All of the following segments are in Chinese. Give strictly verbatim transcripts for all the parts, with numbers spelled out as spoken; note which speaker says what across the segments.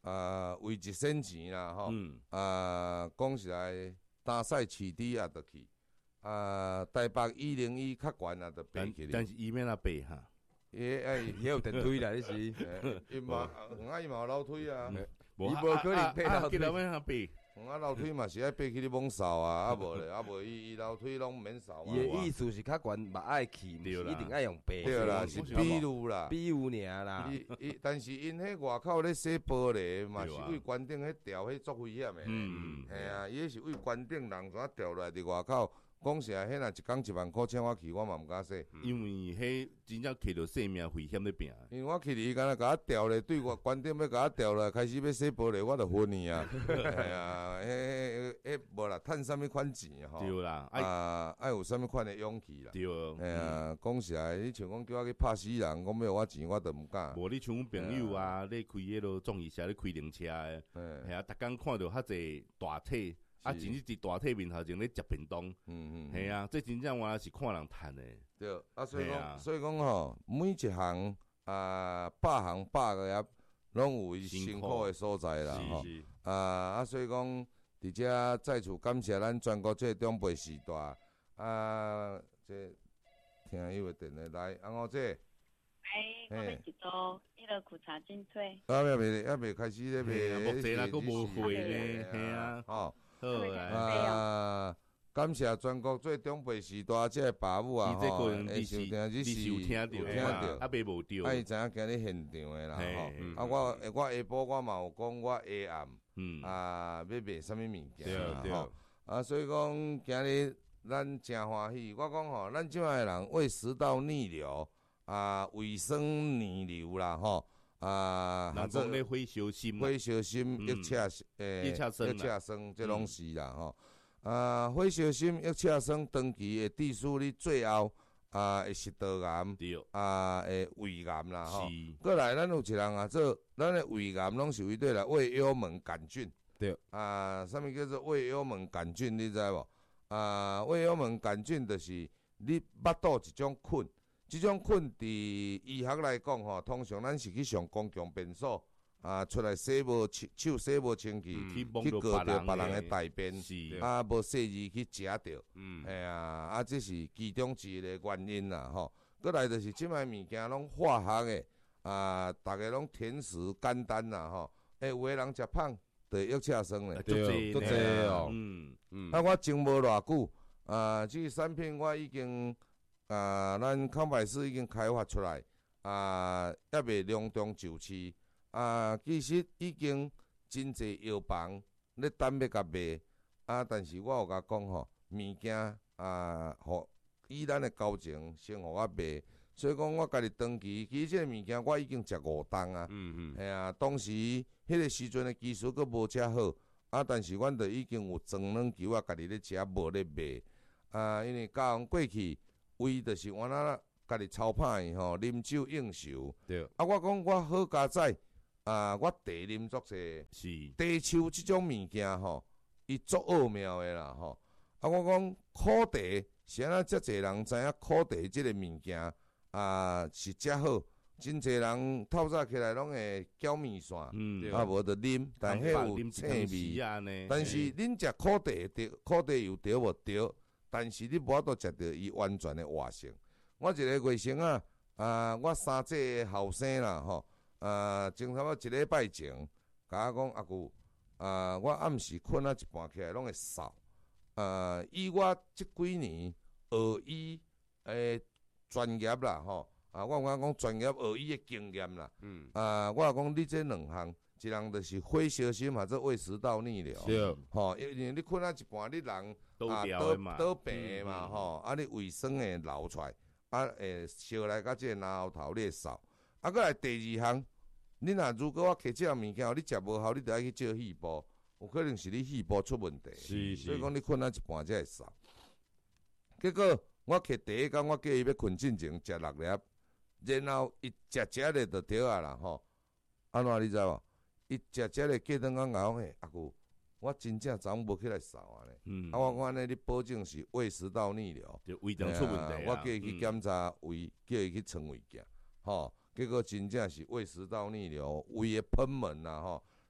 Speaker 1: 啊为一仙钱啦吼，
Speaker 2: 嗯
Speaker 1: 啊讲实在，大赛市猪也得去，啊台北一零一较悬也得爬
Speaker 2: 但
Speaker 1: 起哩。
Speaker 2: 但是伊免那爬哈，
Speaker 1: 伊哎，
Speaker 3: 也有电梯啦，你是，
Speaker 1: 伊嘛，黄啊伊嘛有楼梯啊，
Speaker 2: 无
Speaker 3: 伊无可能爬楼梯
Speaker 2: 啊，叫免他爬。
Speaker 1: 黄啊楼梯嘛是爱爬去咧猛扫啊，啊无咧，啊无伊伊楼梯拢毋免扫啊
Speaker 3: 伊。的意思是较悬，嘛爱去，毋是一定爱用爬。
Speaker 1: 对啦，是比如啦，
Speaker 3: 比如尔啦。
Speaker 1: 伊伊，但是因迄外口咧洗玻璃嘛，是为关顶迄吊迄足危险诶。
Speaker 2: 嗯，
Speaker 1: 系啊，伊迄是为关顶人怎掉落来伫外口。讲实在，迄若一工一万块请我去，我嘛毋敢说。
Speaker 2: 因为迄真正摕着性命危险咧拼。
Speaker 1: 因为我去伊敢若甲我调咧，对我关顶要甲我调落，开始要洗玻璃，我就昏去啊。系啊，迄迄迄无啦，趁啥物款钱吼？
Speaker 2: 对啦，
Speaker 1: 啊，爱有啥物款的勇气啦。
Speaker 2: 对，
Speaker 1: 哎呀，讲实在，你像讲叫我去拍死人，讲要我钱，我都毋敢。
Speaker 2: 无你像阮朋友啊，咧开迄落综艺社咧开灵车诶，系啊，逐工看到遐济大体。啊，真是伫大体面头前咧食便当，嗯嗯，系啊，这真正我是看人趁诶。
Speaker 1: 对，啊，所以讲，所以讲吼，每一行啊，百行百个业，拢有伊辛苦诶所在啦，吼。啊啊，所以讲，伫遮再次感谢咱全国这长辈时代啊，这听伊个电话来，啊，我这。
Speaker 4: 哎，我要一组一个苦茶进退。
Speaker 1: 啊，还未还未开始咧卖，
Speaker 2: 目前啦，佫无会咧，系啊，
Speaker 1: 吼。
Speaker 2: 好
Speaker 1: 啊！感谢全国最长辈时代这个爸母啊，吼，会收听只是有听到，
Speaker 2: 啊，袂无着，
Speaker 1: 啊，伊知影今日现场诶啦，吼。啊，我我下晡我嘛有讲，我下暗，嗯，啊，要卖啥物物件啦，吼。啊，所以讲今日咱真欢喜。我讲吼，咱即摆人胃食道逆流啊，胃酸逆流啦，吼。啊，
Speaker 2: 人讲咧火烧心，
Speaker 1: 火烧心、腋车诶、腋车酸，这拢是啦吼。啊，火烧心、腋车酸长期会致使你最后啊会食道癌，啊会胃癌啦吼。过来，咱有一人啊做，咱的胃癌拢是为对啦，胃幽门杆菌。
Speaker 3: 对。
Speaker 1: 啊，啥物叫做胃幽门杆菌？你知无？啊，胃幽门杆菌就是你腹肚一种菌。即种菌伫医学来讲吼，通常咱是去上公共便所啊，出来洗无手洗无清气，去过着别人的大便，啊，无细字去食着，哎呀，啊，这是其中一个原因啦吼。过来就是即摆物件拢化学的啊，逐个拢甜食简单啦吼。诶，有个人食胖，就腋车酸咧，
Speaker 3: 对，足济哦。
Speaker 1: 嗯嗯。啊，我种无偌久啊，这个产品我已经。啊，咱康柏斯已经开发出来，啊，还未隆重就市，啊，其实已经真侪药房咧等要甲卖，啊，但是我有甲讲吼，物件啊，互以咱的交情先互我卖，所以讲我家己长期，其实这个物件我已经食五档啊，嗯嗯，系啊，当时迄个时阵的技术佫无遮好，啊，但是阮着已经有装软球啊，家己咧食，无咧卖，啊，因为加上过去。胃就是我那家己操歹吼，啉酒应酬。对。啊，我讲我好佳哉啊，我茶啉足济。是。茶树即种物件吼，伊足奥妙的啦吼。啊，我讲苦茶是安怎遮济人知影苦茶即个物件啊是遮好，真济人透早起来拢会搅面线，嗯，啊无就啉，但迄有青味。但是恁食苦茶对苦茶有对无对？但是你无法度食到伊完全的活性。我一个月生啊，啊，我三姐后生啦吼，啊，前差不多一礼拜前，甲我讲阿舅，啊，我暗时困啊一半起来拢会扫。啊，以我即几年学医诶专业啦吼，啊，我有讲专业学医的经验啦，嗯，啊，我讲你这两项。一人就是火烧心，或者胃食道逆流，对，吼，因为你困啊一半，你人啊倒倒病嘛，吼，啊你胃酸会流出来，啊会烧来到这个咽喉头，你会扫。啊，过来第二项，你若如果我摕这样物件，你食无好，你就爱去照肺部，有可能是你肺部出问题，是是，所以讲你困啊一半才会扫。结果我摕第一工，我叫伊要困进前食六粒，然后伊食食咧就对啊啦，吼，安怎你知无？伊食食咧，过顿讲讲诶，阿舅，我真正昨昏无起来扫啊咧。嗯。啊，我讲安尼，你保证是胃食道逆流，
Speaker 2: 就胃肠出问题啊。
Speaker 1: 我叫伊去检查胃，叫伊去称胃镜，吼，结果真正是胃食道逆流，胃的贲门啊，吼，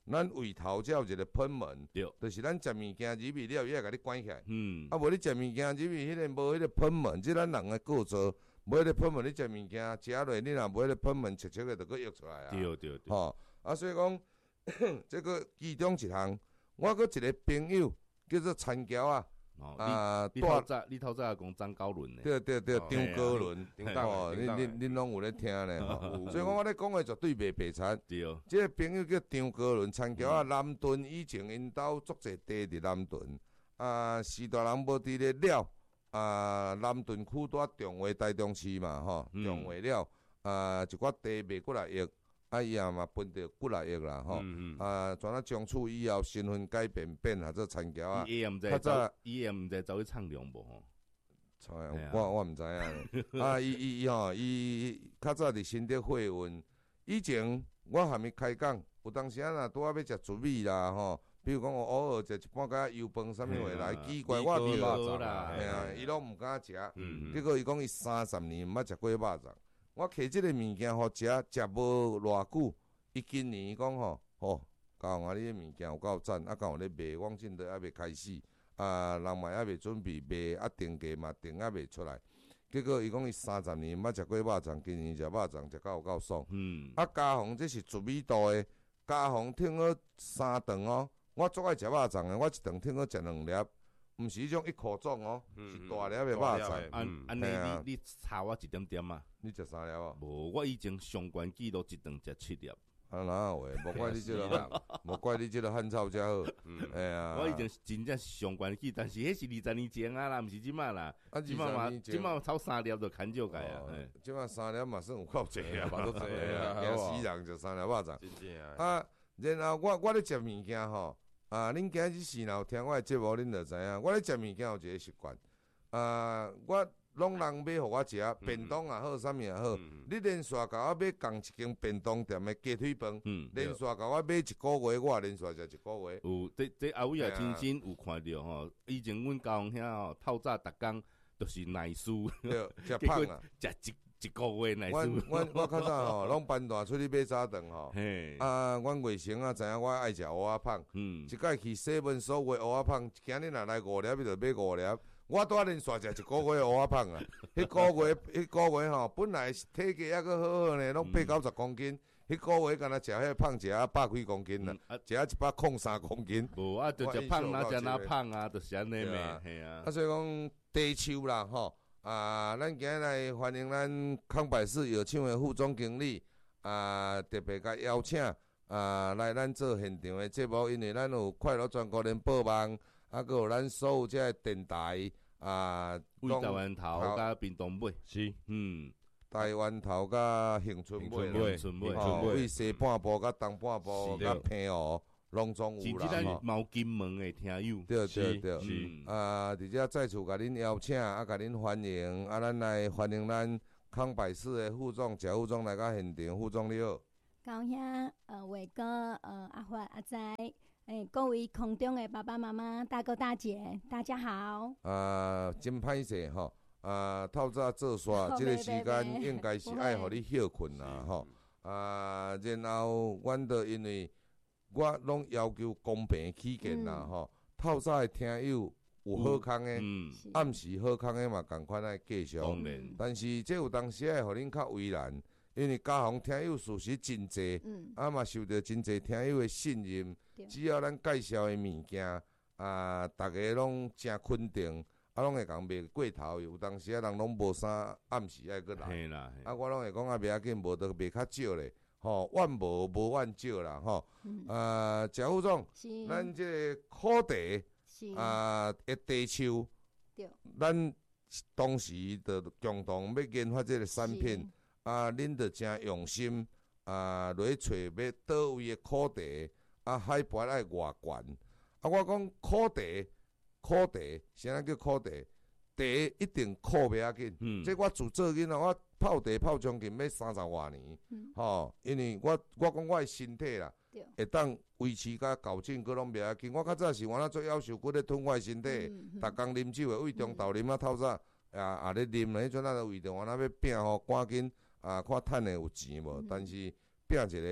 Speaker 1: 咱胃头才有一个喷门，
Speaker 2: 对，
Speaker 1: 就是咱食物件入去了，伊会甲你关起来。
Speaker 2: 嗯，
Speaker 1: 啊，无你食物件入去，迄个无迄个喷门，即咱人诶构造，无迄个喷门，你食物件食落，你若无迄个喷门，切切诶，就佫溢出来啊。
Speaker 2: 对对对。
Speaker 1: 吼、啊，所以讲，这个其中一项，我佫一个朋友叫做田桥啊。
Speaker 2: 哦，
Speaker 1: 啊，
Speaker 2: 你头早你头早讲张高伦呢？
Speaker 1: 对对对，张高伦，
Speaker 3: 哦，
Speaker 1: 恁恁恁拢有咧听咧吼，所以讲我咧讲诶绝对袂白惨。
Speaker 2: 对，
Speaker 1: 即个朋友叫张高伦，田桥啊，南屯以前因兜足侪地伫南屯，啊，时代人无伫咧了，啊，南屯区拄啊重划台中市嘛吼，重划了，啊，一寡地卖过来亿。啊，伊也嘛分着几来亿啦，吼、嗯嗯，啊，全啊将厝以后身份改变变下做田桥啊，
Speaker 2: 伊也毋知走，伊也毋知走去唱凉无吼。
Speaker 1: 我我毋知影啊，伊伊伊吼，伊较早伫新德货运，以前我还没开讲，有当时啊，若拄啊要食煮米啦，吼，比如讲我偶尔食一半甲油饭啥物话来，奇怪我袂肉粽啦，嘿啊，伊拢毋敢食，结果伊讲伊三十年毋捌食过肉粽。我摕即个物件互食，食无偌久，伊今年讲吼，吼，教我你个物件有够赞，啊，甲我咧卖，我正都还未开始，啊，人嘛还未准备卖，啊，定价嘛定还未出来。结果伊讲伊三十年毋捌食过肉粽，今年食肉粽食到有够爽。嗯。啊，家红这是糯米度的，家红听好三顿哦，我最爱食肉粽的，我一顿听好食两粒。毋是迄种一箍粽哦，是大粒的肉粽。
Speaker 2: 安安尼，你你差我一点点啊？
Speaker 1: 你食三粒啊？
Speaker 2: 无，我以前上悬记录一顿食七粒。
Speaker 1: 啊哪有诶？无怪你即个，无怪你即个汉草才好。哎呀，
Speaker 2: 我以前真正是上悬记，但是迄是二十年前啊啦，毋是即摆啦。啊，即摆嘛，即摆炒三粒就砍少解啊。
Speaker 1: 即摆三粒嘛算有够济啊，嘛都济啊，惊死人就三粒肉粽。啊，然后我我咧食物件吼。啊！恁今日是若有听我诶节目，恁就知影。我咧食物件有一个习惯，啊，我拢人买互我食，便当也好，啥物也好。嗯、你连续甲我买共一间便当店诶鸡腿饭，嗯、连续甲我买一个月，我也连续食一个月。
Speaker 2: 有，这这阿伟也亲身有看到吼。以前阮家乡遐吼，透早逐工都是奶酥，
Speaker 1: 对，食胖啊，
Speaker 2: 食一。一个月乃
Speaker 1: 阮阮我较早吼，拢搬大出去买早顿吼。啊，阮卫生啊，知影我爱食蚵仔胖。嗯。一届去西门所买蚵仔胖，今日若来五粒，伊就买五粒。我拄仔连续食一个月蚵仔胖啊！迄个月，迄个月吼，本来体格还阁好好呢，拢八九十公斤。迄个月敢若食迄胖食啊百几公斤啦，食啊一百空三公斤。
Speaker 2: 无啊，就食胖哪食哪胖啊，就是安尼咪，系啊。
Speaker 1: 啊，所以讲地秋啦，吼。啊，咱今日来欢迎咱康百氏药厂的副总经理啊，特别甲邀请啊来咱做现场的节目，因为咱有快乐全国联播网，啊，佮有咱所有这个电台啊，
Speaker 2: 为台湾头甲屏东尾是，嗯，
Speaker 1: 台湾头甲恒春尾，
Speaker 2: 恒春尾，
Speaker 1: 吼，为西半部甲东半部甲平湖。拢总有啦，
Speaker 2: 吼！毛金门的听友，
Speaker 1: 对对对，啊，而且再次甲恁邀请，啊，甲恁欢迎，啊，咱来欢迎咱康百氏的副总贾副总来到现场，副总你好。
Speaker 5: 高兄，呃，伟哥，呃，阿发阿仔，诶，各位空中的爸爸妈妈、大哥大姐，大家好。
Speaker 1: 啊，真歹势吼，啊，透早做煞，这个时间应该是爱互你休困啦，吼，啊，然后阮着因为。我拢要求公平起见啦，吼、嗯！透早的听友有好康的，嗯、暗时好康的嘛，共款来继续。但是这有当时会互恁较为难，因为家访听友事实真济，嗯、啊嘛受到真济听友的信任。只要咱介绍的物件，啊，大家拢真肯定，啊，拢会共卖过头。有当时啊，人拢无啥暗时爱过来，啊，我拢会讲啊，袂要紧，无得卖较少咧。吼，万无无万少啦，吼，啊，贾副总，咱即个苦茶啊，一地秋，咱当时着共同要研发即个产品，啊，恁着真用心，啊，落去找要倒位的苦茶，啊，海拔爱偌悬，啊，我讲苦茶，苦茶，啥叫苦茶？茶一定苦袂要紧，嗯、这我自做囡仔，我泡茶泡将近要三十外年，吼、嗯，因为我我讲我的身体啦，会当维持甲校正，佫拢袂要紧。我较早是原来做夭寿骨咧吞我的身体，逐工啉酒的，胃中豆啉啊透早，啊也咧啉咧，迄阵啊为着原来要拼吼，赶紧啊看趁的有钱无，嗯、但是拼一个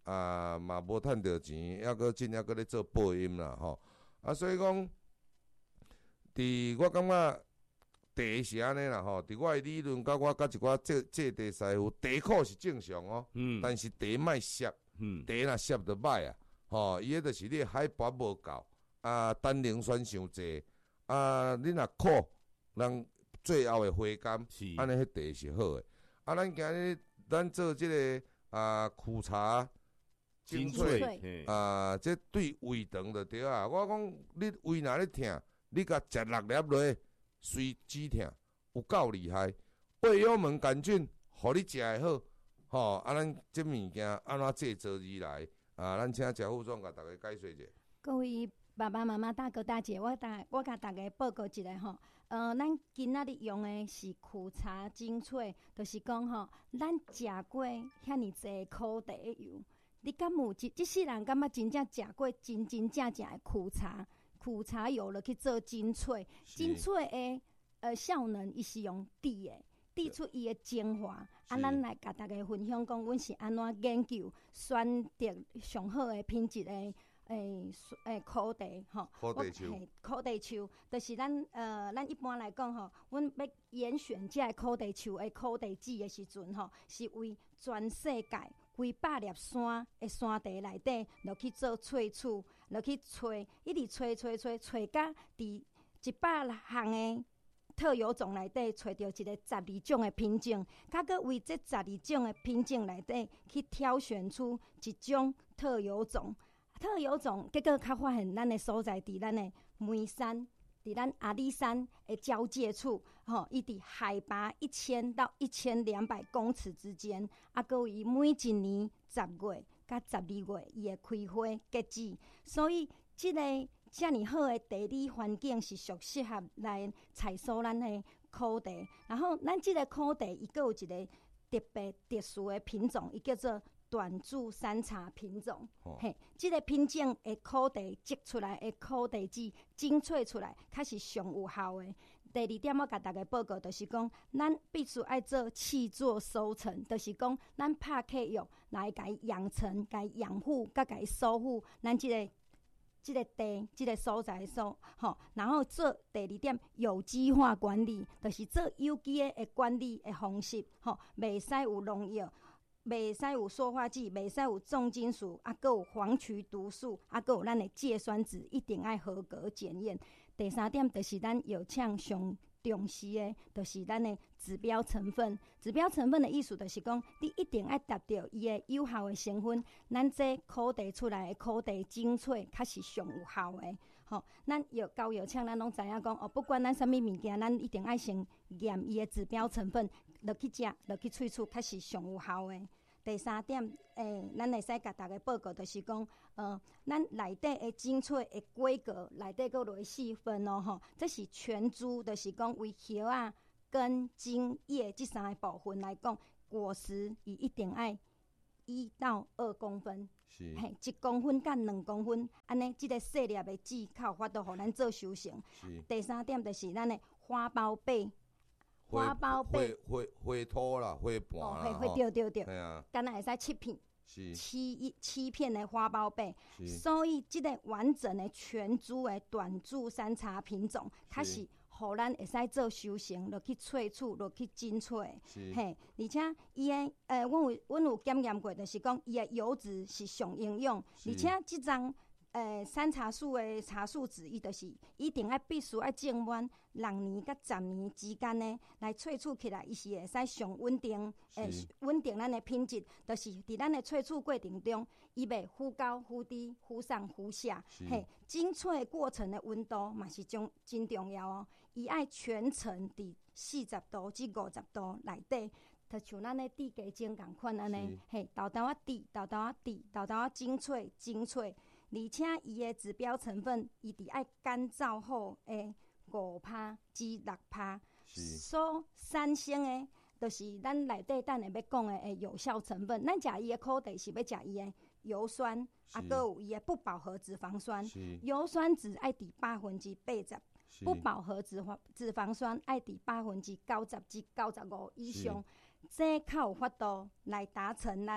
Speaker 1: 啊嘛无趁着钱，还阁真正阁咧做播音啦吼。啊，所以讲，伫我感觉茶是安尼啦吼，伫我诶理论，甲我甲一寡这这地师傅，茶苦是正常哦，嗯，但是茶莫涩，嗯，茶若涩就歹啊，吼，伊迄著是你海拔无够，啊，单宁酸伤济，啊，你若苦，人最后诶花甘，安尼迄茶是好诶。啊，咱今日咱做即、这个啊苦茶精粹啊，这对胃肠就对啊。我讲你胃若咧疼，你甲食六粒落，随止疼，有够厉害。胃幽门杆菌，互你食会好，吼啊！咱这物件安怎制作而来啊？咱请谢副总甲大家解说者。
Speaker 5: 各位爸爸妈妈、大哥大姐，我大我甲大家报告一下吼。呃，咱今仔日用的是苦茶精粹，就是讲吼，咱食过遐尼济苦茶油，你敢有即即世人感觉真正食过真真正正的苦茶？苦茶油落去做精粹，精粹的呃效能伊是用滴的，滴出伊的精华。啊，咱来甲大家分享讲，阮是安怎研究选择上好的品质的。诶诶，苦茶吼，
Speaker 1: 苦茶树，
Speaker 5: 苦茶树，就是咱呃，咱一般来讲吼，阮要严选这苦茶树的苦茶籽的时阵吼，是为全世界几百粒山的山地内底，落去做萃取，落去吹，一直吹吹吹吹，甲伫一百项的特有种内底，找到一个十二种的品种，甲佮为这十二种的品种内底去挑选出一种特有种。特有种，结果较发现咱的所在伫咱的梅山，伫咱阿里山的交界处，吼，伊伫海拔一千到一千两百公尺之间，啊，佮伊每一年十月甲十二月伊会开花结籽，所以即个遮尔好的地理环境是属适合来采收咱的苦茶。然后咱即个苦茶，伊佮有一个特别特殊的品种，伊叫做短柱山茶品种，哦、嘿，这个品种的苦茶积出来的苦茶籽精粹出来，较是上有效的。第二点，我甲大家报告，就是讲，咱必须爱做气作收成，就是讲，咱拍客药来甲伊养成、甲伊养护、甲甲伊守护咱即、这个。即个地，即、这个所在所，吼，然后做第二点有机化管理，就是做有机的管理的方式，吼，袂使有农药。袂使有塑化剂，袂使有重金属，啊，佮有黄曲毒素，啊，佮有咱的芥酸酯，一定要合格检验。第三点就是咱药厂上重视的，就是咱的指标成分。指标成分的意思就是讲，你一定要达到伊的有效的成分，咱这苦茶出来的苦茶精粹，较是上有效的。吼、哦，咱药交药厂，咱拢知影讲，哦，不管咱啥物物件，咱一定要先验伊的指标成分，落去食，落去萃取，较是上有效的。第三点，诶、欸，咱会使甲大家报告，就是讲，呃，咱内底的精粹的规格，内底佫落细分哦，吼，这是全株，就是讲为叶啊、根、茎、叶这三个部分来讲，果实伊一定爱一到二公分，
Speaker 1: 是，
Speaker 5: 嘿，一公分到两公分，安尼即个细粒的籽，较有法度互咱做收成。第三点就是咱的花苞柄。花苞柄
Speaker 1: 花花土啦，花瓣啦，
Speaker 5: 哦，花对对对，
Speaker 1: 系啊，
Speaker 5: 敢若会使七片，
Speaker 1: 是
Speaker 5: 七七片的花苞柄，所以即个完整的全株的短柱山茶品种，它是互咱会使做收成，落去萃取，落去精粹，嘿，而且伊的呃，阮有阮有检验过，就是讲伊的油脂是上营养，而且即张。诶，山茶树的茶树籽，伊就是一定要必须要种满六年到十年之间呢，来萃取起来，伊是会使上稳定，诶，稳定咱的品质。就是伫咱的萃取过程中，伊袂忽高忽低、忽上忽下，嘿，精粹过程的温度嘛是种真重要哦。伊爱全程伫四十度至五十度内底，就像咱的地鸡精共款安尼，嘿，豆豆啊滴，豆豆啊滴，豆豆啊精粹精粹。而且伊的指标成分，伊伫爱干燥后的五趴至六趴，所产生的，就是咱内底等下要讲的诶有效成分。咱食伊的苦茶是要食伊的油酸，啊，佮有伊的不饱和脂肪酸。油酸值爱伫百分之八十，不饱和脂肪脂肪酸爱伫百分之九十至九十五以上，这较有法度来达成咱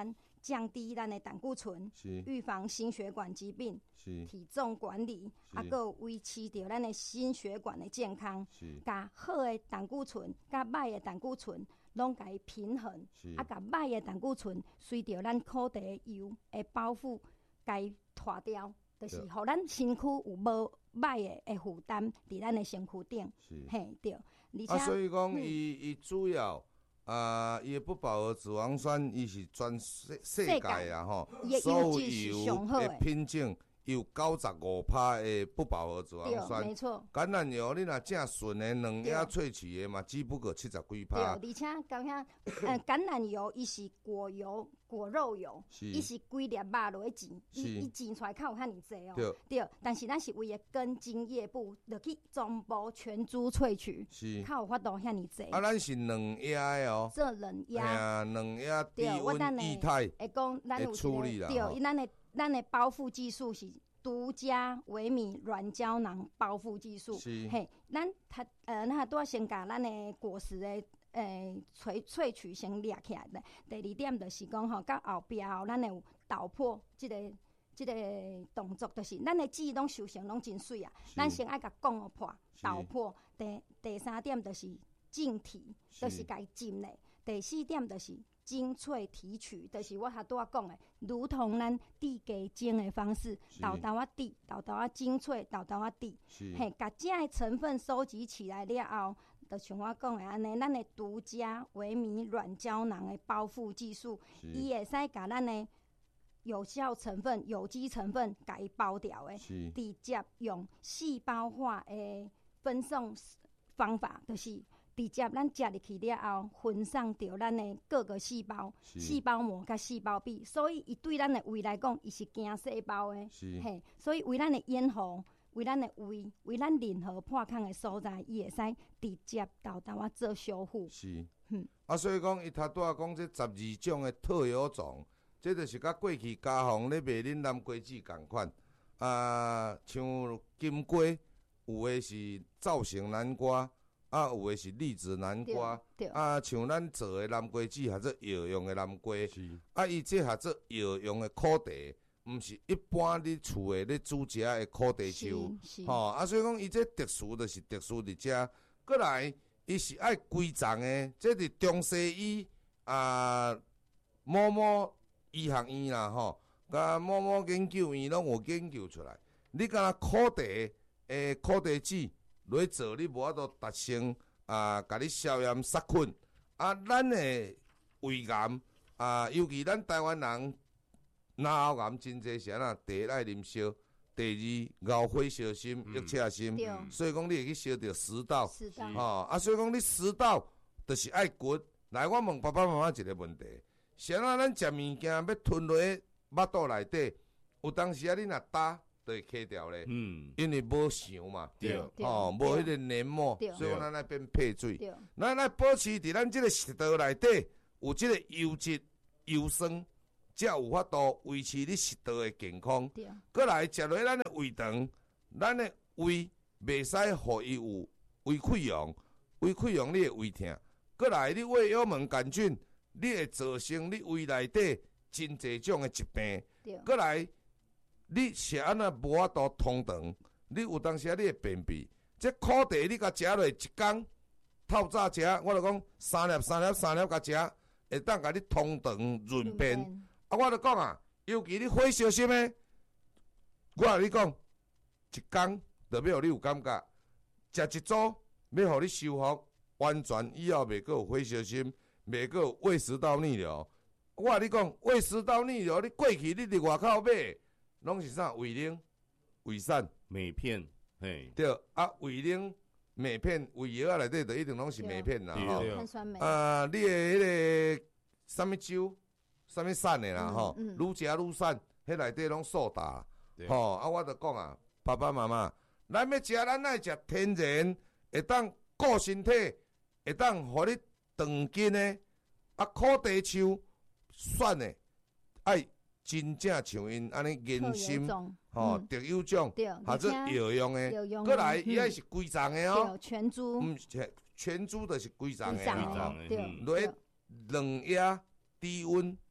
Speaker 5: 降低咱的胆固醇，预防心血管疾病，体重管理，啊，还有维持着咱的心血管的健康，甲好的胆固醇，甲歹的胆固醇，拢甲伊平衡，啊，甲歹的胆固醇随着咱苦茶油的包覆，甲伊脱掉，就是互咱身躯有无歹的的负担伫咱的身躯顶，嘿，对。而且
Speaker 1: 啊，所以讲伊伊主要。啊，伊、呃、的不饱和脂肪酸，伊是全世世界啊吼，所有油的品种有九十五趴的不饱和脂肪酸。
Speaker 5: 没错。
Speaker 1: 橄榄油你若正纯的两叶萃取的嘛，只不过七十几趴。
Speaker 5: 对，而且讲遐，呃，橄榄油伊是果油、果肉油，伊是规粒肉落去煎，伊伊煎出来较有遐尼济哦。对。对，但是咱是为了根茎叶部，落去全部全株萃取，是较有法度遐尼济。
Speaker 1: 啊，咱是两叶的哦。
Speaker 5: 做两叶。
Speaker 1: 嘿啊，两叶低温液态的处理啦。
Speaker 5: 对，咱的咱的包覆技术是独家微米软胶囊包覆技术。是。嘿，咱它呃，咱拄仔先甲咱的果实的诶萃萃取先掠起来的。第二点就是讲吼，到后壁吼，咱会有导破即、這个即、這个动作，就是咱的籽拢收成拢真水啊。咱先爱甲讲破导破。第第三点就是净体，就是甲伊浸咧。第四点就是精粹提取，就是我拄仔讲的，如同咱滴鸡精的方式，豆豆啊滴，豆豆啊精粹，豆豆啊滴，嘿，甲这的成分收集起来了后，就像我讲的安尼，咱的独家微米软胶囊的包覆技术，伊会使甲咱的有效成分、有机成分甲伊包掉的，直接用细胞化的分送方法，就是。直接咱食入去了后，分散到咱的各个细胞、细胞膜甲细胞壁，所以伊对咱的胃来讲，伊是惊细胞的，嘿，所以为咱的咽喉、为咱的胃、为咱任何破孔的所在，伊会使直接豆豆啊做修复。是，嗯，
Speaker 1: 啊，所以讲伊头拄仔讲这十二种的特有种，这就是甲过去家访咧卖恁南瓜子共款，啊，像金瓜，有的是造型南瓜。啊，有诶是栗子南瓜，啊，像咱做诶南瓜子，或者药用诶南瓜，啊，伊这或者药用诶苦茶，毋是一般你厝诶咧煮食诶苦茶树，吼，啊，所以讲伊这特殊就是特殊伫遮，过来伊是爱规丛诶，这是中西医啊，某某医学院啦，吼，甲某某研究院拢有研究出来，你敢若苦茶诶苦茶籽。落去做，你无法度达成啊，甲你消炎杀菌啊，咱的胃癌啊，尤其咱台湾人脑癌真侪是安那，第一爱啉烧，第二熬火烧心、郁切心，所以讲你会去烧着食道，吼、哦、啊，所以讲你食道就是爱骨。来，我问爸爸妈妈一个问题：是安那咱食物件要吞落去腹肚内底，有当时啊，你若打。都会开掉咧，嗯，因为无想嘛，对，吼，无迄个黏膜，所以咱来变配水，咱来保持伫咱即个食道内底有即个油脂、油酸，才有法度维持你食道的健康。过来食落咱的胃肠，咱的胃袂使互伊有胃溃疡，胃溃疡你会胃痛。过来你胃幽门杆菌，你会造成你胃内底真侪种的疾病。过来。你是安那无法度通肠，你有当时啊，你会便秘。这苦茶你甲食落一工，透早食，我就讲三粒、三粒、三粒甲食，会当甲你通肠润便。啊，我就讲啊，尤其你火烧心的，我甲你讲，一工就要互你有感觉，食一组要互你修复完全，以后袂阁有火烧心，袂阁有胃食道逆流。我甲你讲，胃食道逆流，你过去你伫外口买。拢是啥？胃灵、胃散、
Speaker 2: 镁片，嘿，
Speaker 1: 对啊，胃灵、镁片、胃药啊内底就一定拢是镁片啦，吼。啊，你的迄个啥物酒、啥物散的啦，吼，愈食愈散，迄内底拢苏打，吼。啊，我就讲啊，爸爸妈妈，咱要食，咱爱食天然，会当顾身体，会当互你长筋的，啊，苦茶树选的，爱。真正像因安尼研心，吼，特有种，或者药用的，过来伊爱是规丛的哦，
Speaker 5: 全株，
Speaker 1: 嗯，全株就是规丛的，
Speaker 5: 吼，
Speaker 1: 落两叶低温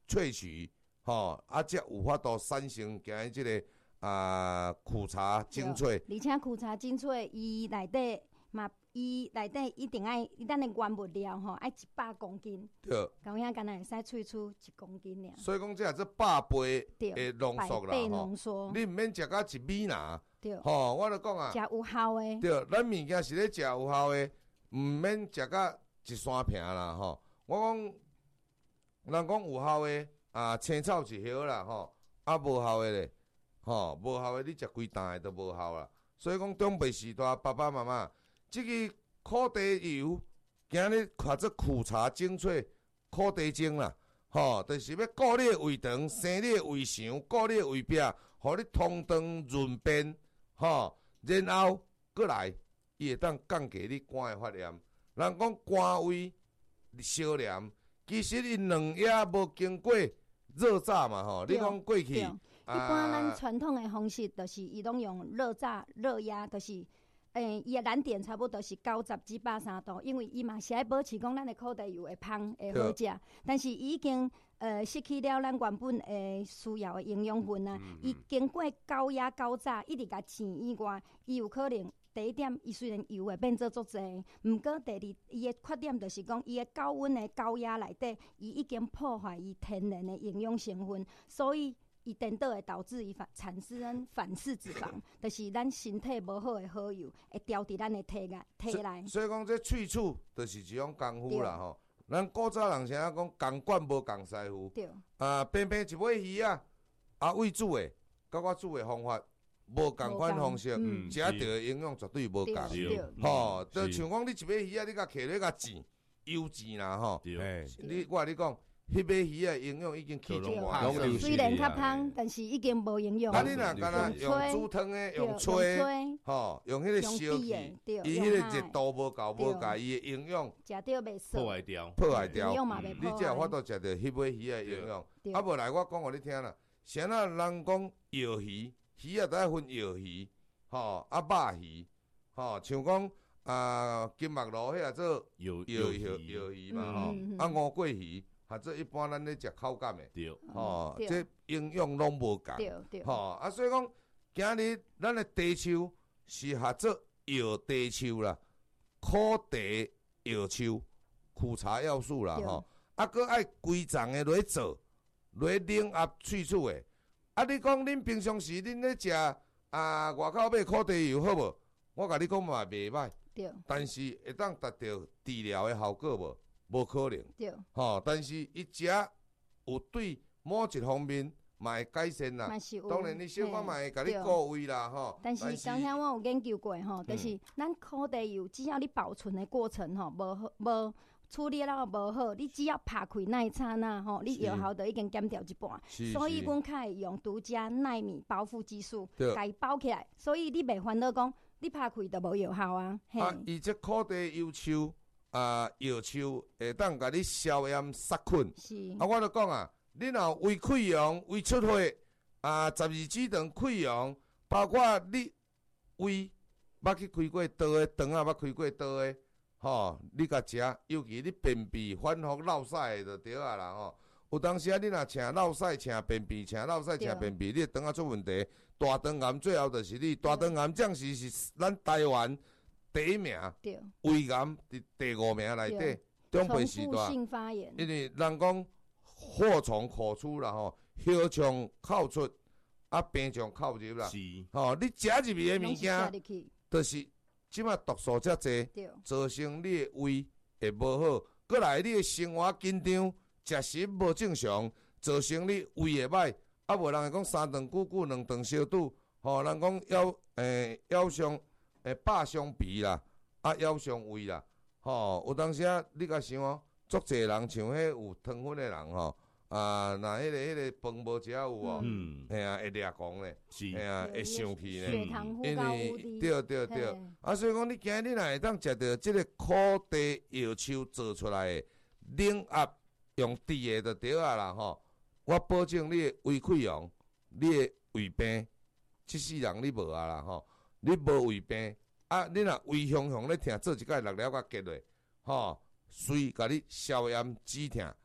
Speaker 1: 萃取，吼，啊，才有法度产生今日即个啊苦茶精粹。
Speaker 5: 而且苦茶精粹伊内底嘛，伊内底一定爱咱的原物料吼，爱一百公斤。
Speaker 1: 对。
Speaker 5: 咁样敢若会使萃出一公斤尔。
Speaker 1: 所以讲，这这百倍的浓缩啦，
Speaker 5: 吼，
Speaker 1: 你毋免食到一米啦。
Speaker 5: 对。
Speaker 1: 吼，我著讲啊。
Speaker 5: 食有效的。
Speaker 1: 对，咱物件是咧食有效的，毋免食到一山瓶啦，吼。我讲，人讲有效的啊，青草一葉啦，吼，啊无效的咧，吼，无效的你食規擔的都無效啦。所以講，長輩時代爸爸媽媽，即個苦茶油，今日或者苦茶精粹苦茶精啦，吼，就是要顧你的胃腸，生你的胃腸，顧你的胃壁，互你通腸潤便，吼，然後過來，伊會當降低你肝的發炎。人講肝胃燒炎，其實伊兩夜無經過熱炸嘛，吼，你講過去。
Speaker 5: 一般咱傳統的方式，就是伊攏用熱炸、熱壓，就是誒，伊、欸、的燃點差不多是九十至百三度，因為伊嘛是愛保持講咱的苦茶油會芳會好食，但是伊已經呃失去了咱原本誒需要的營養分啊。伊、嗯嗯、經過高壓高炸，一直甲煎以外，伊有可能第一點，伊雖然油會變做足濟，毋過第二，伊的缺點就是講，伊的高溫的高壓內底，伊已經破壞伊天然的營養成分，所以。伊顛倒會導致伊反產生反式脂肪，就是咱身體無好的好油會掉佇咱的體內體內。
Speaker 1: 所以講，這萃取就是一種功夫啦吼。咱古早人成日講，共管無共師傅。對。啊，偏偏一尾魚啊，啊為煮的，甲我煮的方法無共款方式，食到的營養絕對無共。吼，就像講你一尾魚啊，你甲摕咧甲煎，油煎啦吼。對。你我你講。迄尾魚啊，營養已經去中華，
Speaker 5: 雖然較香，但是已經無營養。
Speaker 1: 啊，你若敢若用煮湯的，用炊，吼，用迄個燒氣，伊迄個熱度無夠無夠，伊的營養
Speaker 5: 食到袂爽，
Speaker 2: 破壞掉，
Speaker 1: 破壞掉。
Speaker 5: 你
Speaker 1: 才有法度食到迄尾魚的營養。啊，無來我講互你聽啦，啥啊人講鳶魚，魚啊都愛分鳶魚，吼，啊肉魚，吼，像講啊金目鱸迄個做鳶鳶鳶魚嘛，吼，啊烏龜魚。啊，這一般咱咧食口感的，吼，這營養攏無共，吼，啊，所以講，今日咱的茶樹是合做藥茶樹啦，苦茶藥樹，苦茶要素啦，吼，啊，閣愛規層的落做，落冷壓萃取的，啊，你講恁平常時恁咧食啊外口買苦茶油好無？我甲你講嘛袂歹，但是會當達到治療的效果無？無可能，吼！但是伊食有對某一方面嘛會改善啦。當然你小可嘛會甲你顧胃啦，吼。
Speaker 5: 但是剛才我有研究過，吼，就是咱苦茶油，只要你保存的過程，吼，無好無處理了無好，你只要拍開那一剎那，吼，你藥效就已經減掉一半。所以阮較會用獨家奈米包覆技術，甲伊包起來，所以你袂煩惱講你拍開就無藥效啊。
Speaker 1: 啊，伊這苦茶油樹。啊，藥樹會當甲你消炎殺菌。是。啊，我著講啊，你若胃潰瘍、胃出血，啊，十二指腸潰瘍，包括你胃捌去開過刀的，腸啊捌開過刀的，吼，你甲食，尤其你便秘反覆落屎的就對啊啦吼。有當時啊，你若請落屎、請便秘、請落屎、請便秘，你腸啊出問題，大腸癌最後就是你大腸癌，將是是咱台灣。第一名，胃癌佇第五名內底，中輩時代，因為人講禍從口出啦吼，血從口出，啊病從口入啦，吼、哦，你食入去的物件，就是即馬毒素遮濟，造成你的胃會無好，過來你的生活緊張，食食無正常，造成你胃會歹，啊無人會講三頓久久，兩頓小肚，吼、哦，人講腰誒腰傷。誒，百傷脾啦，啊腰傷胃啦，吼、哦，有當時啊，你甲想哦，足濟人像迄有糖分的人吼，啊，若迄、那個迄、那個飯無食有無？嗯，係啊，會掠狂咧，係啊，會生氣咧，因為對對對，啊，所以講你今日若會當食到即個苦茶藥樹做出來的冷壓用滴的就對啊啦，吼，我保證你的胃潰瘍，你的胃病，即世人你無啊啦，吼。你無胃病，啊！你若胃胸胸咧疼，做一擺落了甲結落，吼，隨甲你消炎止疼。啊，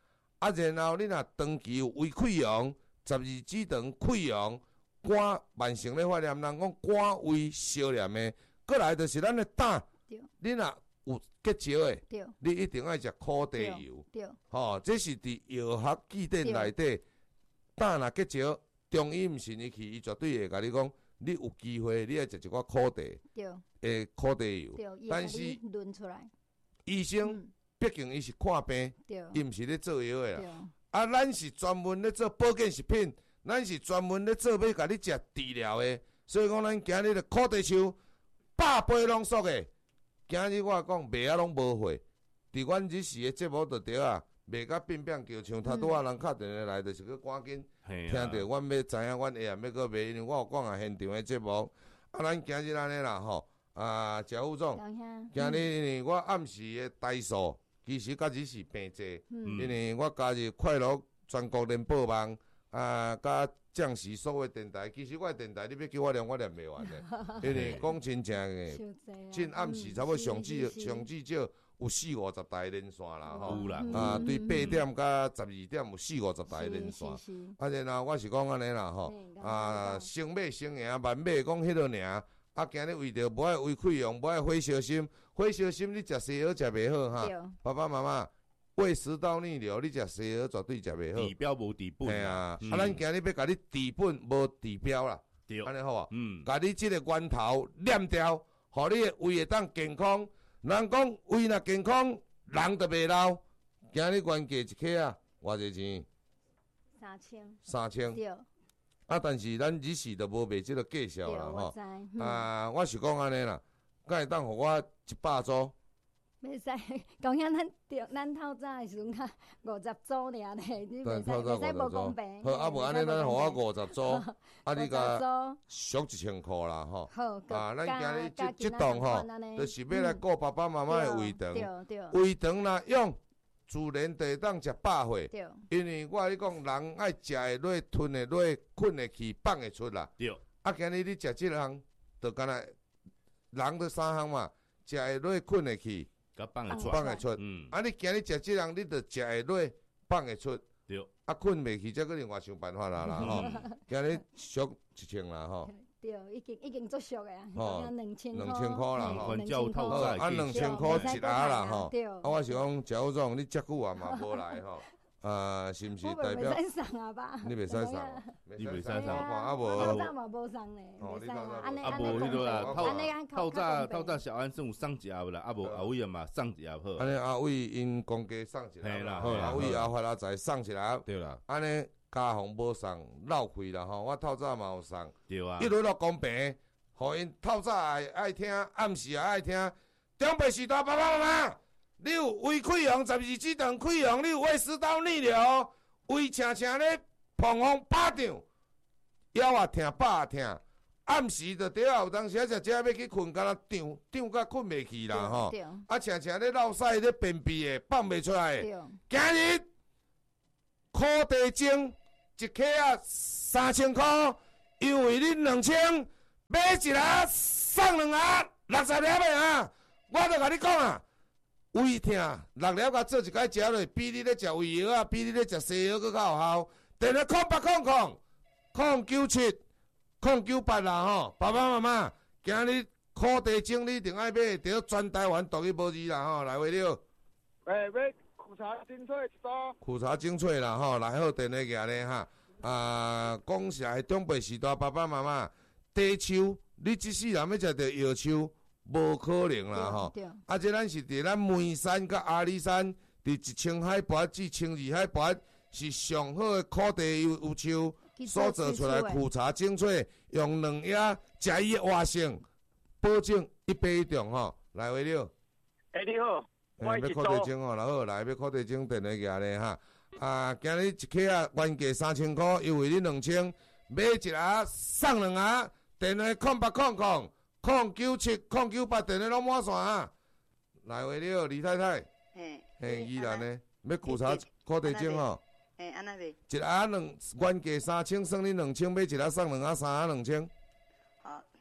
Speaker 1: 啊，然后你若长期有胃溃疡、十二指肠溃疡、肝慢性咧发炎，人讲肝胃烧炎的，过来就是咱的胆，你若有结石的，你一定爱食苦地油。吼，这是伫药学基典内底，胆若结石，中医毋信伊去，伊绝对会甲你讲，你有机会你爱食一寡苦地，诶，苦地油。但是医生毕竟伊是看病，伊毋是咧做药的啦。啊，咱是专门咧做保健食品，咱是专门咧做要甲你食治疗的，所以讲咱今日的苦地树百倍浓缩的。今日我讲卖啊拢无货，伫阮日时的节目就对啊，卖甲变变叫像头拄仔人敲电话来，就是去赶紧听着，阮要知影阮下暗要搁卖，因为我有讲啊现场的节目。啊，咱今日安尼啦吼，啊，谢副总，今日因为我暗时的台数其实甲日时平济，因为我加入快乐全国联播网啊，甲将士所有电台，其实我的电台你要叫我念，我念袂完的，因为讲真正诶，真暗时差不多上至上至少有四五十台连线啦吼，啊，对八点甲十二点有四五十台连线，啊，然后我是讲安尼啦吼，啊，先买先赢，万买讲迄落尔，啊，今日为着无爱胃溃疡，无爱火烧心，火烧心你食西药食袂好哈，爸爸妈妈。胃食道逆流，你食西药绝对食袂好。
Speaker 2: 治标无治本。
Speaker 1: 嘿啊，啊，咱今日要甲你治本无治标啦，安尼好啊。嗯，甲你即个源头念掉，互你的胃会当健康。人讲胃若健康，人就袂老。今日原价一克啊，偌济钱？
Speaker 5: 三千。
Speaker 1: 三千。对。啊，但是咱日时就无卖即个价销啦吼。啊，我是讲安尼啦，敢会当互我一百组？
Speaker 5: 袂使，讲遐咱着咱透早的时阵较五十组尔咧，你袂使袂使无公平。
Speaker 1: 好，啊无安尼咱互我五十组，啊你甲俗一千箍啦吼。好，啊，咱今日即即档吼，就是要来顾爸爸妈妈的胃肠。胃肠若用，自然就会当食饱货。因为我你讲，人爱食会落、吞会落、困会去、放会出啦。对。啊，今日你食即项，就干那人就三项嘛，食会落、困会去。
Speaker 2: 甲放会出，
Speaker 1: 放会出。嗯，啊，你今日食即样，你着食会落，放会出。对。啊，困袂去，则搁另外想办法啦啦吼。今日俗一千啦吼。
Speaker 5: 对，已经已经足俗诶啊，
Speaker 1: 吼，
Speaker 5: 两千
Speaker 1: 两千箍啦吼。
Speaker 2: 两千箍。
Speaker 1: 啊，两千箍一下啦吼。啊，我是讲，赵总，你遮久啊嘛无来吼。啊，是毋是代表？
Speaker 5: 我袂使送啊吧？
Speaker 1: 你袂使送，
Speaker 2: 你袂使送，
Speaker 1: 啊无。
Speaker 5: 透早嘛无送咧，袂使啊。安尼
Speaker 2: 安尼，啊无迄落啦，透透早透早小安算有送一盒啦，啊无阿伟啊嘛送一盒好。
Speaker 1: 安尼阿伟因公家送一盒，嘿啦，阿伟阿发阿财送一盒，对啦。安尼家访无送，闹开啦吼，我透早嘛有送，对啊。一路都公平，互因透早爱爱听，暗时也爱听。中北时代爸爸妈妈。你有胃溃疡、十二指肠溃疡，你有胃食道逆流，胃青青咧膀胱拍张，腰也疼、腹也疼，暗时就对啊，有当时啊，食食要去困，敢若张张甲困袂去啦吼。啊，青青咧落屎咧便秘的，放袂出来的。今日苦地精一克啊三千块，优惠恁两千，买一盒送两盒，六十粒的啊！我都甲你讲啊。胃疼，六粒甲做一摆食落，比你咧食胃药啊，比你咧食西药搁较有效。电话空八空空，空九七，空九八啦吼。爸爸妈妈，今日苦地精你一定爱买，着全台湾独一无二啦吼。来话了。
Speaker 6: 喂，买苦茶精粹一包。
Speaker 1: 苦茶精粹啦吼，来好电话举咧哈。啊，讲实在中北时代爸爸妈妈，地秋你即世人要食着药秋。无可能啦吼，啊！这咱是伫咱梅山甲阿里山，伫一千海拔至千二海拔，是上好的苦地油油树所做出来苦茶精粹，用两叶食伊的活性，保证一百一中吼。来话了，
Speaker 6: 哎你好，我
Speaker 1: 要苦地精吼，然后来要苦地精电话举咧哈。啊，今日一克啊原价三千块，优惠你两千，买一盒送两盒，电话空八空空。空九七空九八电话拢满线啊！来话了，李太太，嘿，嘿，依然呢，要苦茶苦地精吼，
Speaker 7: 嘿，安那袂？
Speaker 1: 一盒两原价三千，算你两千，买一盒送两盒，三盒两千。
Speaker 7: 好，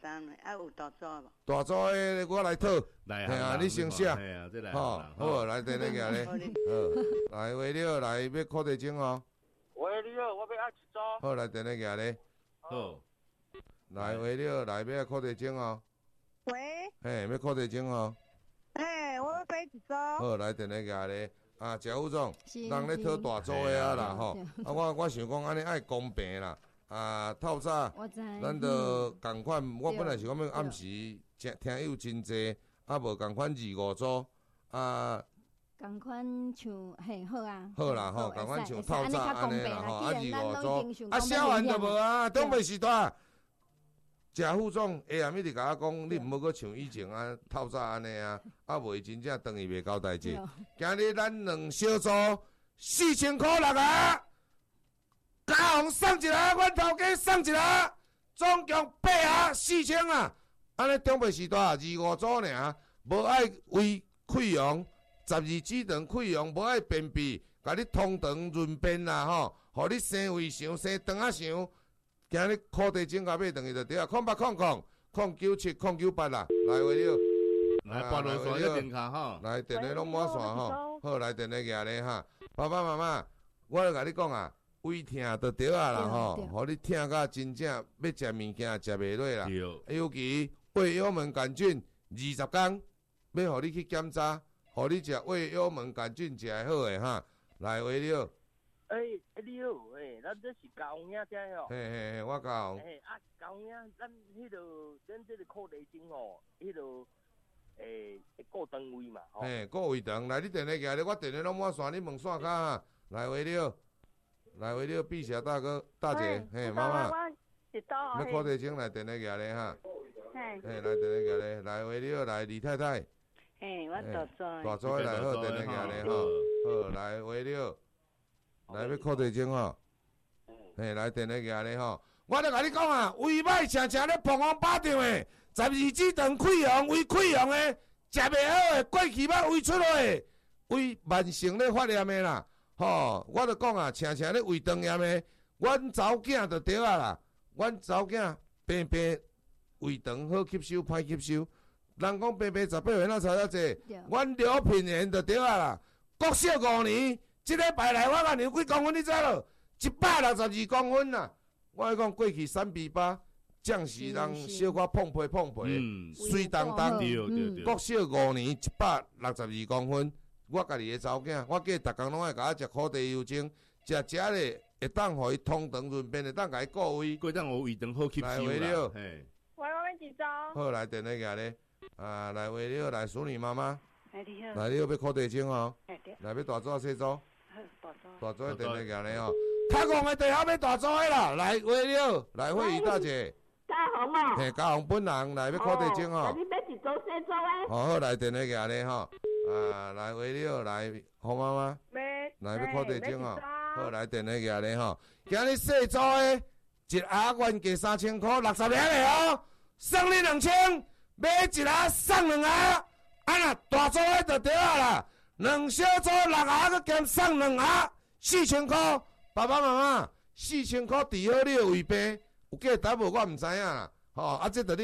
Speaker 7: 三个，啊有大组无？
Speaker 1: 大组的我来讨，
Speaker 2: 来
Speaker 1: 嘿啊，你先写，
Speaker 2: 嘿啊，这来
Speaker 1: 吼，好，来电话咧，好，来话了，来要靠地精哦。
Speaker 6: 喂，你好，我要爱一组。
Speaker 1: 好，来电话举咧，
Speaker 2: 好，
Speaker 1: 来话了，来要靠地精哦。
Speaker 8: 喂，
Speaker 1: 嘿，要靠地精哦。
Speaker 8: 哎，我要买一组。
Speaker 1: 好，来电话举咧，啊，谢副总，人咧讨大组的啊啦吼，啊我我想讲安尼爱公平啦。啊，透早，咱着共款。我本来是讲要暗时听听友真济，啊无共款二五组，啊，
Speaker 5: 共款像嘿好啊。
Speaker 1: 好啦吼，共款像透早安尼啦吼，啊二五组，啊小汉就无啊，东北时代。谢副总下暗暝就甲我讲，你毋好阁像以前啊透早安尼啊，啊袂真正当伊袂交代者。今日咱两小组四千箍六啊。嘉宏送一个，阮头家送一个，总共八啊四千啊！安尼中北时代二五组尔，无爱为溃疡，十二指肠溃疡无爱便秘，甲你通肠润便啦吼，互你生胃肠生肠啊肠，今日靠地整甲买等于就对啊，空八空空空九七空九八啦，来话了，
Speaker 2: 来拨落线个电卡吼，
Speaker 1: 来电话拢满线吼，好来电话举咧哈，爸爸妈妈，我甲你讲啊。胃疼就对啊啦吼，互你疼甲真正要食物件食袂落啦。尤其胃幽门杆菌二十天，要互你去检查，互你食胃幽门杆菌食会好诶哈。来话了。
Speaker 6: 诶，你好，诶，咱这是高雄兄听哦。
Speaker 1: 嘿嘿嘿，我高雄。
Speaker 6: 诶啊，高雄兄，咱迄落咱这个靠地精吼，迄落诶顾肠胃嘛。
Speaker 1: 嘿，顾胃肠，来你电话举咧，我电话拢满线，你问线卡哈。来话了。来为了碧霞大哥、大姐，嘿，妈妈，要靠地精来电话举咧哈，嘿，来电话举咧，来为了来李太太，
Speaker 7: 嘿，我大组，
Speaker 1: 大组来好电话举咧吼，好来为了，来要靠地精吼，嘿，来电话举咧吼，我咧甲你讲啊，胃歹常常咧膀胱巴着诶，十二指肠溃疡、胃溃疡诶，食袂好诶，过去捌胃出血，胃慢性咧发炎诶啦。吼，我著讲啊，常常咧胃肠炎诶，阮查某囝就对啊啦。阮查某囝平平胃肠好吸收，歹吸收。人讲平平十八岁那差得济，阮刘品言就对啊啦。国小五年，即礼拜来我甲量几公分，你知无？一百六十二公分啦。我讲过去三比八，将士人小可碰皮碰皮，水当当。国小五年，一百六十二公分。我家己个查某囝，我计逐工拢爱甲我食苦地油精，食食咧会当互伊通肠润便，会当甲伊顾胃，
Speaker 2: 过当我胃肠好吸收啦。
Speaker 1: 来话了，
Speaker 8: 喂，我要几招？
Speaker 1: 好，来电话举咧，啊，来话了，来淑女妈妈，
Speaker 7: 来你好，
Speaker 1: 来你要要苦地精哦，来要大组小组，
Speaker 7: 大组，
Speaker 1: 大组电话举咧哦，较戆个地方要大组个啦，来话了，来慧仪大姐，
Speaker 8: 嘉宏啊，
Speaker 1: 嘿，嘉宏本人来要苦地精哦，
Speaker 8: 你要一组小组诶？
Speaker 1: 好好来电话举咧吼。啊，来话了，来好妈妈，来要靠地精哦，好来电话举咧吼。今日细组的一盒原价三千块，六十盒的哦，送你两千，买一盒送两盒，啊啦大组的就对啊啦，两小组六盒，佮兼送两盒，四千块。爸爸妈妈，四千块治好你的胃病，有价值无我毋知影啦，吼啊这着你。